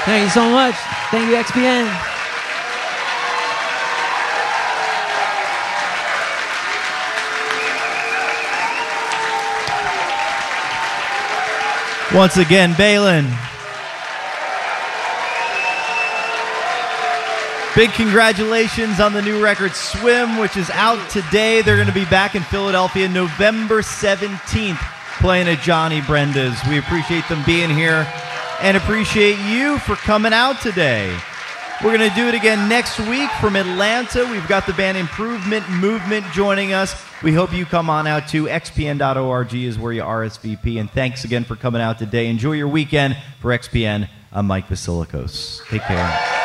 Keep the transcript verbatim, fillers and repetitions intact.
Thank you so much. Thank you, X P N. Once again, Balin. Big congratulations on the new record, Swim, which is out today. They're going to be back in Philadelphia November seventeenth, playing at Johnny Brenda's. We appreciate them being here and appreciate you for coming out today. We're going to do it again next week from Atlanta. We've got the band Improvement Movement joining us. We hope you come on out too. X P N dot org is where you R S V P. And thanks again for coming out today. Enjoy your weekend. For X P N, I'm Mike Basilikos. Take care.